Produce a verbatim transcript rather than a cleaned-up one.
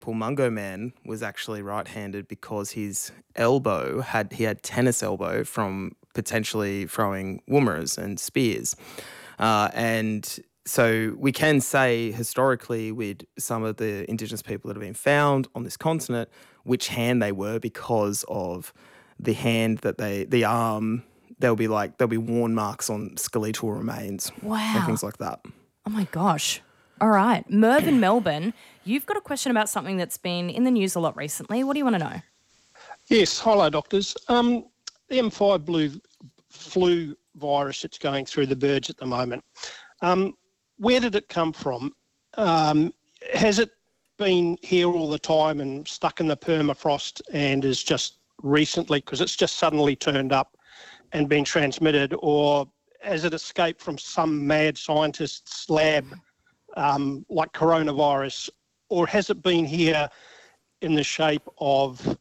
Pulmongo Man was actually right-handed because his elbow had he had tennis elbow from potentially throwing woomers and spears, uh, and so we can say historically with some of the Indigenous people that have been found on this continent which hand they were because of the hand that they the arm. There'll be like there'll be worn marks on skeletal remains Wow. and things like that. Oh my gosh. All right. Merv in Melbourne, you've got a question about something that's been in the news a lot recently. What do you want to know? Yes, hello doctors. Um, the M five blue flu virus that's going through the birds at the moment, um, where did it come from? Um, has it been here all the time and stuck in the permafrost and is just recently, because it's just suddenly turned up and been transmitted, or has it escaped from some mad scientist's lab um, like coronavirus, or has it been here in the shape of